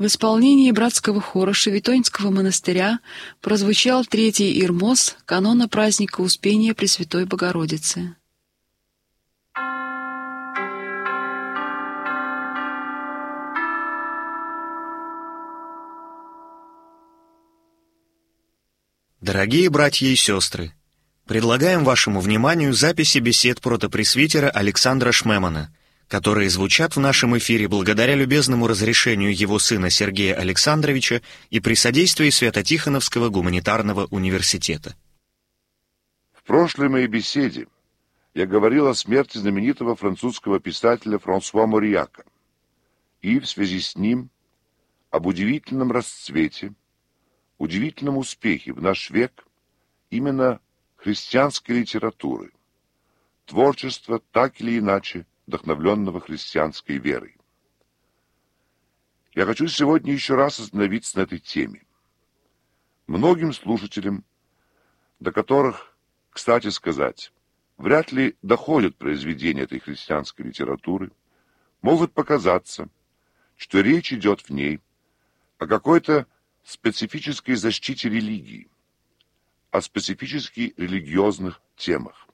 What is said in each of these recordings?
В исполнении братского хора Шевитоньского монастыря прозвучал третий ирмос канона праздника Успения Пресвятой Богородицы. Дорогие братья и сестры, предлагаем вашему вниманию записи бесед протопресвитера Александра Шмемана, которые звучат в нашем эфире благодаря любезному разрешению его сына Сергея Александровича и при содействии Свято-Тихоновского гуманитарного университета. В прошлой моей беседе я говорил о смерти знаменитого французского писателя Франсуа Морияка и в связи с ним об удивительном расцвете, удивительном успехе в наш век именно христианской литературы, творчества так или иначе вдохновленного христианской верой. Я хочу сегодня еще раз остановиться на этой теме. Многим слушателям, до которых, кстати сказать, вряд ли доходят произведения этой христианской литературы, может показаться, что речь идет в ней о какой-то специфической защите религии, о специфически религиозных темах.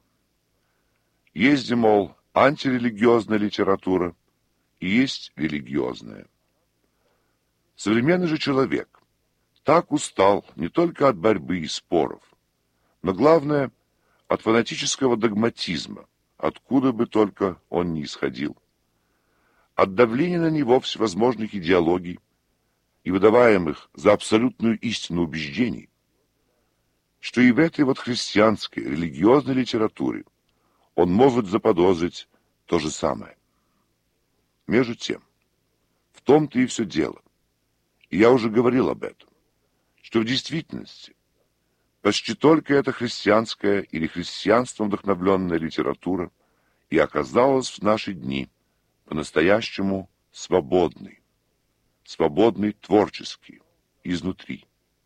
Есть, мол, антирелигиозная литература и есть религиозная. Современный же человек так устал не только от борьбы и споров, но, главное, от фанатического догматизма, откуда бы только он ни исходил, от давления на него всевозможных идеологий и выдаваемых за абсолютную истину убеждений, что и в этой вот христианской, религиозной литературе он может заподозрить то же самое. Между тем, в том-то и все дело, и я уже говорил об этом, что в действительности почти только эта христианская или христианством вдохновленная литература и оказалась в наши дни по-настоящему свободной, свободной творчески, изнутри.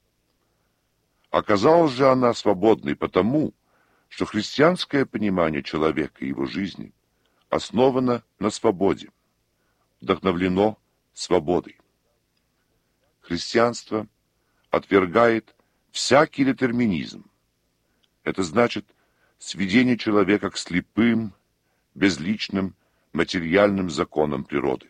Оказалась же она свободной потому, что христианское понимание человека и его жизни основано на свободе, вдохновлено свободой. Христианство отвергает всякий детерминизм. Это значит сведение человека к слепым, безличным, материальным законам природы.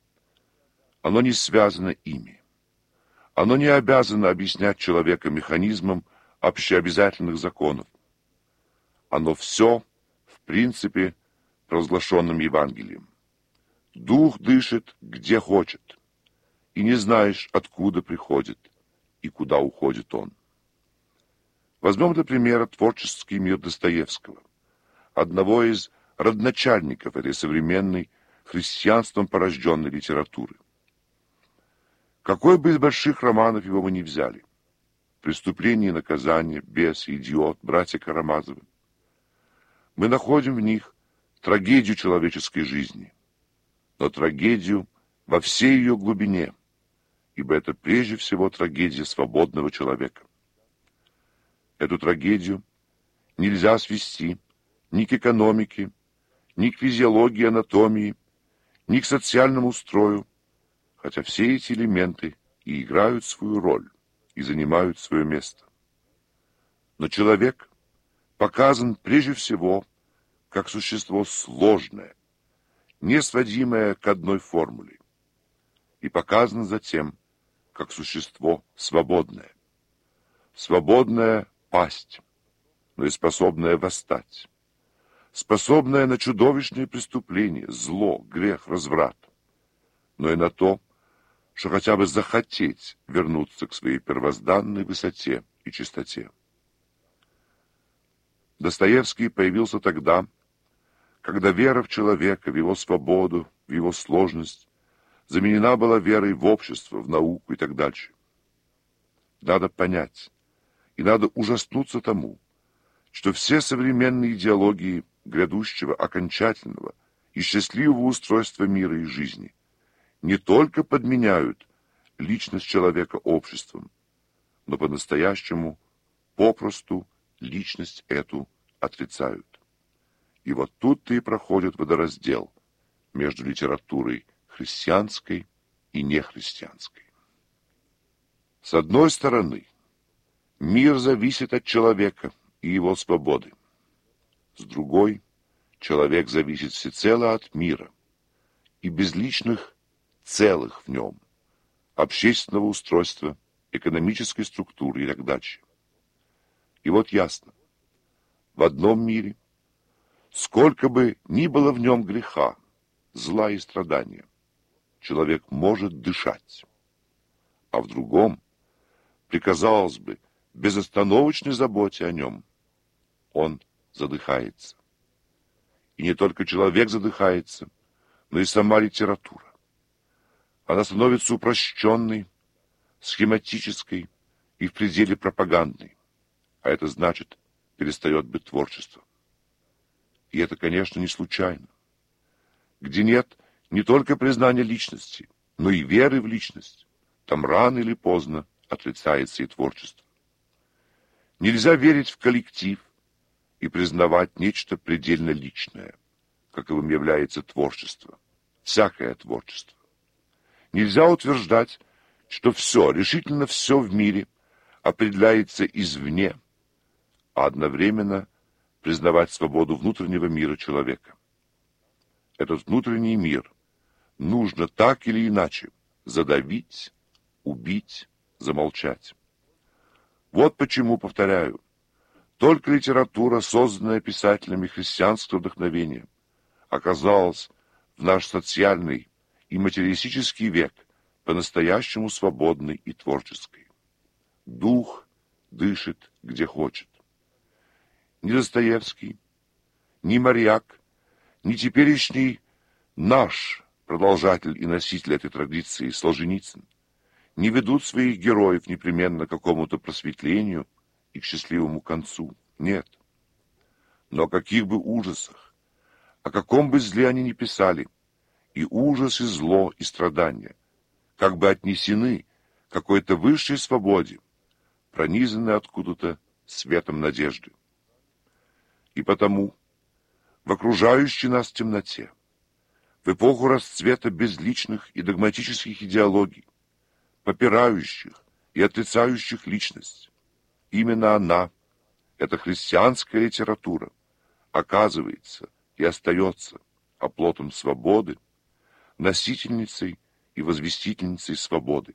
Оно не связано ими. Оно не обязано объяснять человека механизмом общеобязательных законов. Оно все, в принципе, провозглашенным Евангелием. Дух дышит, где хочет, и не знаешь, откуда приходит и куда уходит он. Возьмем для примера творческий мир Достоевского, одного из родоначальников этой современной христианством порожденной литературы. Какой бы из больших романов его мы ни взяли, «Преступление и наказание», «Бес», «Идиот», «Братья Карамазовы», мы находим в них трагедию человеческой жизни, но трагедию во всей ее глубине, ибо это прежде всего трагедия свободного человека. Эту трагедию нельзя свести ни к экономике, ни к физиологии, анатомии, ни к социальному устрою, хотя все эти элементы и играют свою роль, и занимают свое место. Но человек показан прежде всего как существо сложное, не сводимое к одной формуле, и показан затем как существо свободное. Свободное пасть, но и способное восстать, способное на чудовищные преступления, зло, грех, разврат, но и на то, что хотя бы захотеть вернуться к своей первозданной высоте и чистоте. Достоевский появился тогда, когда вера в человека, в его свободу, в его сложность заменена была верой в общество, в науку и так дальше. Надо понять, и надо ужаснуться тому, что все современные идеологии грядущего окончательного и счастливого устройства мира и жизни не только подменяют личность человека обществом, но по-настоящему попросту личность эту отрицают. И вот тут-то и проходит водораздел между литературой христианской и нехристианской. С одной стороны, мир зависит от человека и его свободы. С другой, человек зависит всецело от мира и безличных целых в нем, общественного устройства, экономической структуры и так дальше. И вот ясно, в одном мире, сколько бы ни было в нем греха, зла и страдания, человек может дышать, а в другом, при, казалось бы, безостановочной заботе о нем, он задыхается. И не только человек задыхается, но и сама литература. Она становится упрощенной, схематической и в пределе пропагандной, а это значит, перестает быть творчеством. И это, конечно, не случайно. Где нет не только признания личности, но и веры в личность, там рано или поздно отрицается и творчество. Нельзя верить в коллектив и признавать нечто предельно личное, каковым является творчество, всякое творчество. Нельзя утверждать, что все, решительно все в мире определяется извне, а одновременно признавать свободу внутреннего мира человека. Этот внутренний мир нужно так или иначе задавить, убить, замолчать. Вот почему, повторяю, только литература, созданная писателями христианского вдохновения, оказалась в наш социальный и материалистический век по-настоящему свободной и творческой. Дух дышит, где хочет. Ни Достоевский, ни Марьяк, ни теперешний наш продолжатель и носитель этой традиции Солженицын не ведут своих героев непременно к какому-то просветлению и к счастливому концу. Нет. Но о каких бы ужасах, о каком бы зле они ни писали, и ужас, и зло, и страдания, как бы отнесены к какой-то высшей свободе, пронизаны откуда-то светом надежды. И потому в окружающей нас темноте, в эпоху расцвета безличных и догматических идеологий, попирающих и отрицающих личность, именно она, эта христианская литература, оказывается и остается оплотом свободы, носительницей и возвестительницей свободы.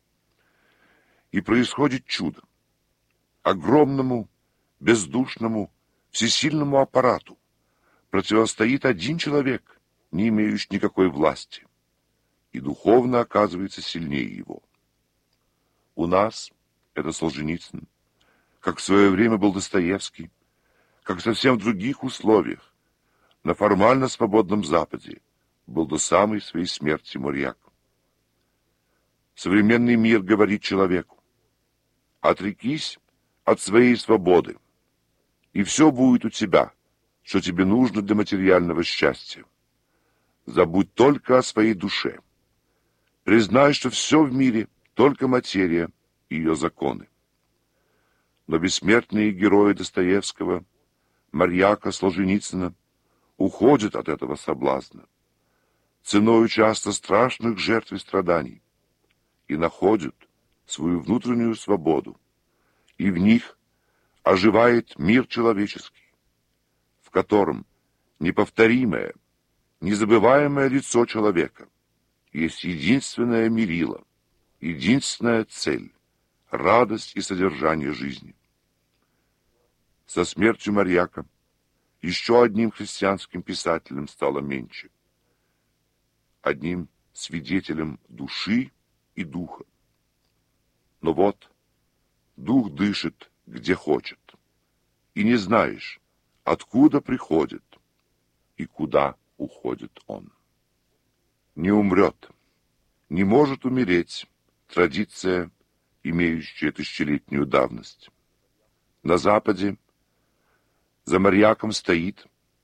И происходит чудо. Огромному, бездушному, всесильному аппарату противостоит один человек, не имеющий никакой власти, и духовно оказывается сильнее его. У нас это Солженицын, как в свое время был Достоевский, как в совсем других условиях, на формально свободном Западе был до самой своей смерти Марьяк. Современный мир говорит человеку: отрекись от своей свободы, и все будет у тебя, что тебе нужно для материального счастья. Забудь только о своей душе. Признай, что все в мире только материя и ее законы. Но бессмертные герои Достоевского, Марьяка, Солженицына уходят от этого соблазна, ценою часто страшных жертв и страданий, и находят свою внутреннюю свободу, и в них оживает мир человеческий, в котором неповторимое, незабываемое лицо человека есть единственное мерило, единственная цель, радость и содержание жизни. Со смертью Марьяка еще одним христианским писателем стало меньше, одним свидетелем души и духа. Но вот дух дышит, где хочет, и не знаешь, откуда приходит и куда уходит он. Не умрет, не может умереть традиция, имеющая тысячелетнюю давность. На Западе за Марьяком стоит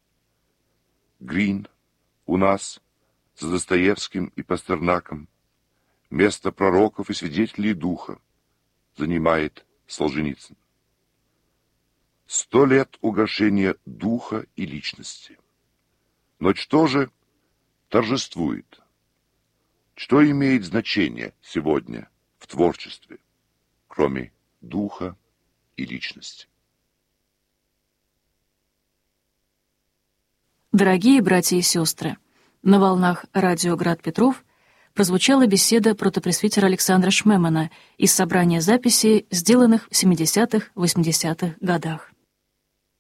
Грин, у нас за Достоевским и Пастернаком место пророков и свидетелей духа занимает Солженицын. 100 лет угошения духа и личности. Но что же торжествует? Что имеет значение сегодня в творчестве, кроме духа и личности. Дорогие братья и сестры, на волнах радио «Град Петров» прозвучала беседа протопресвитера Александра Шмемана из собрания записей, сделанных в 70-80-х годах.